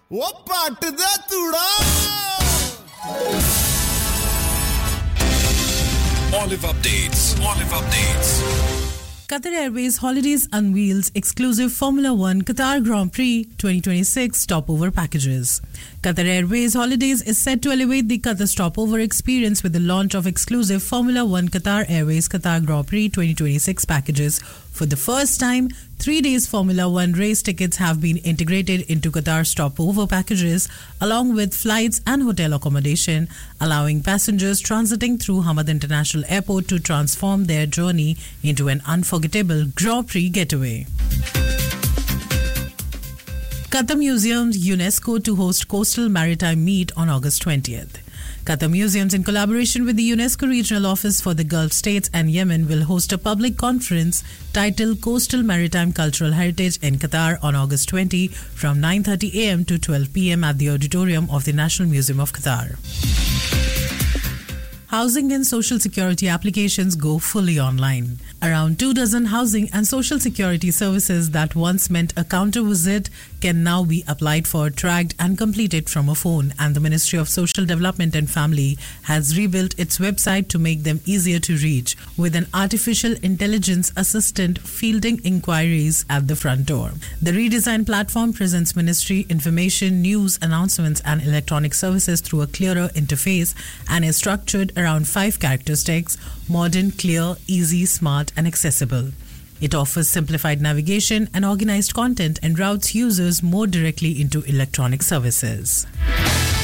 वो पट दे तूड़ा Olive updates. Qatar Airways Holidays unveils exclusive Formula One Qatar Grand Prix 2026 stopover packages. Qatar Airways Holidays is set to elevate the Qatar stopover experience with the launch of exclusive Formula One Qatar Airways Qatar Grand Prix 2026 packages. For the first time, 3 days Formula One race tickets have been integrated into Qatar stopover packages, along with flights and hotel accommodation, allowing passengers transiting through Hamad International Airport to transform their journey into an unforgettable Grand Prix getaway. Qatar Museums UNESCO to host Coastal Maritime Meet on August 20th. Qatar Museums, in collaboration with the UNESCO Regional Office for the Gulf States and Yemen, will host a public conference titled Coastal Maritime Cultural Heritage in Qatar on August 20 from 9:30 a.m. to 12 p.m. at the auditorium of the National Museum of Qatar. Housing and social security applications go fully online. Around 24 housing and social security services that once meant a counter visit can now be applied for, tracked and completed from a phone, and the Ministry of Social Development and Family has rebuilt its website to make them easier to reach, with an artificial intelligence assistant fielding inquiries at the front door. The redesigned platform presents ministry information, news, announcements and electronic services through a clearer interface and is structured around 5 characteristics: modern, clear, easy, smart and accessible. It offers simplified navigation and organized content and routes users more directly into electronic services.